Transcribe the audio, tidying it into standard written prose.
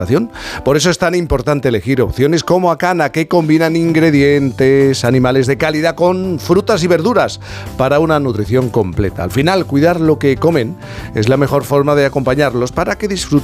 Por eso es tan importante elegir opciones como Acana, que combinan ingredientes animales de calidad con frutas y verduras para una nutrición completa. Al final, cuidar lo que comen es la mejor forma de acompañarlos para que disfruten